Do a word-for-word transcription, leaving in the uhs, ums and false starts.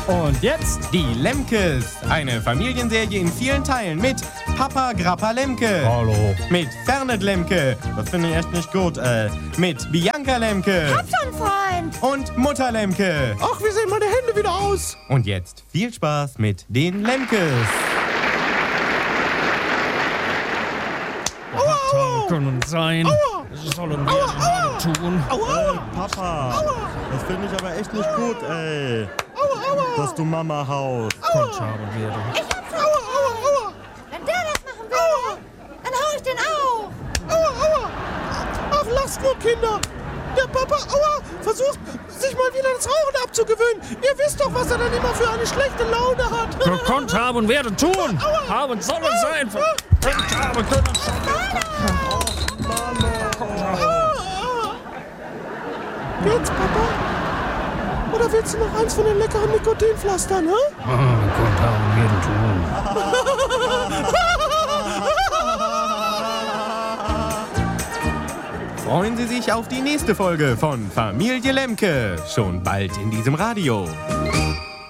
Und jetzt Die Lemkes, eine Familienserie in vielen Teilen mit Papa Grappa Lemke. Hallo. Mit Fernet Lemke, das finde ich echt nicht gut, äh, mit Bianca Lemke. Hab schon, Freund. Und Mutter Lemke. Ach, wie sehen meine Hände wieder aus? Und jetzt viel Spaß mit den Lemkes. Aua, können sein. Aua. Es sollen wir aua, tun. Aua, äh, Papa, aua. Das finde ich aber echt nicht gut, ey. Aua, aua. Dass du Mama haust. Konnt haben werden. Ich hab schon. Aua, aua, aua. Wenn der das machen würde, dann hau ich den auch. Aua, aua. Ach, lasst nur, Kinder. Der Papa, aua, versucht sich mal wieder das Rauchen abzugewöhnen. Ihr wisst doch, was er dann immer für eine schlechte Laune hat. Gekonnt haben werden tun. Aua. Haben sollen sein. Gekonnt haben können sein. Jetzt, Papa? Oder willst du noch eins von den leckeren Nikotinpflastern, hä? Ah, gekonnt haben werden tun. Freuen Sie sich auf die nächste Folge von Familie Lemke, schon bald in diesem Radio.